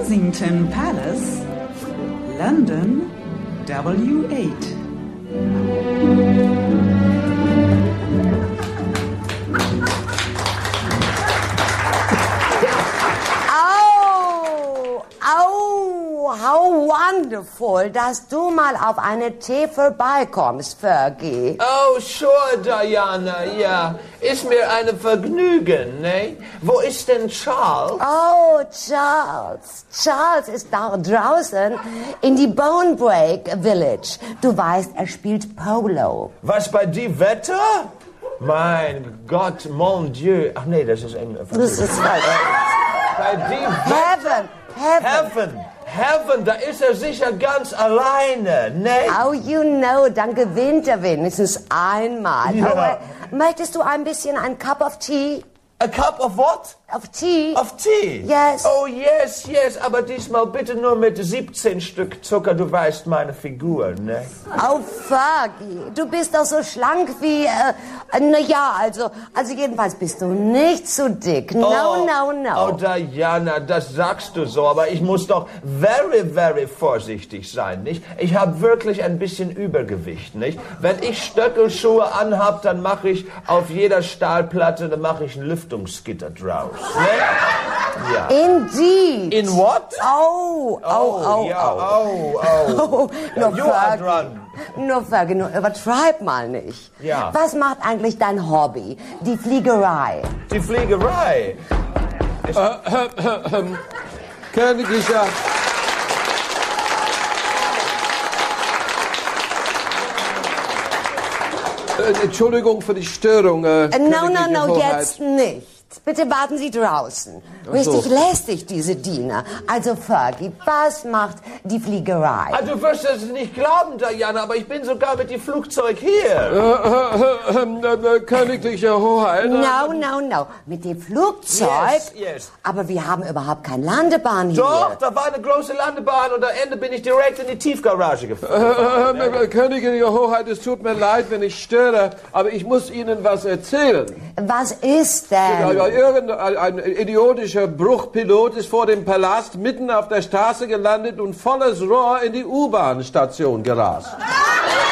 Kensington Palace, London, W8. How wonderful, dass du mal auf eine Tee vorbeikommst, Fergie. Oh, sure, Diana, ja. Ist mir ein Vergnügen, ne? Wo ist denn Charles? Oh, Charles. Charles ist da draußen in die Bonebreak Village. Du weißt, er spielt Polo. Was, bei die Wetter? Mein Gott, mon Dieu. Ach nee, das ist Englisch. Das ist falsch. Bei die Heaven, da ist er sicher ganz alleine, ne? Oh, you know, dann gewinnt er wenigstens einmal. Ja. Oh, möchtest du ein bisschen ein Cup of Tea? A cup of what? Of tea. Of tea? Yes. Oh, yes, yes, aber diesmal bitte nur mit 17 Stück Zucker, du weißt meine Figur, ne? Oh, Fergie, du bist doch so schlank wie, also jedenfalls bist du nicht zu dick. No. Oh, Diana, das sagst du so, aber ich muss doch very, very vorsichtig sein, nicht? Ich habe wirklich ein bisschen Übergewicht, nicht? Wenn ich Stöckelschuhe anhab, dann mache ich auf jeder Stahlplatte, dann mache ich ein Lüftungsgitter draus. Ne? Ja. Indeed. In what? Oh. You are drunk. Nur Fergie, nur übertreib mal nicht. Ja. Was macht eigentlich dein Hobby? Die Fliegerei. Die Fliegerei? Königlicher... Entschuldigung für die Störung. No, jetzt nicht. Bitte warten Sie draußen. Richtig lästig, diese Diener. Also, Fergie, was macht die Fliegerei? Du wirst es nicht glauben, Diana, aber ich bin sogar mit dem Flugzeug hier. Königliche Hoheit. No. Mit dem Flugzeug? Yes. Aber wir haben überhaupt keine Landebahn hier. Doch, da war eine große Landebahn und am Ende bin ich direkt in die Tiefgarage gefahren. Königliche Hoheit, es tut mir leid, wenn ich störe, aber ich muss Ihnen was erzählen. Was ist denn? Irgendein idiotischer Bruchpilot ist vor dem Palast mitten auf der Straße gelandet und volles Rohr in die U-Bahn-Station gerast.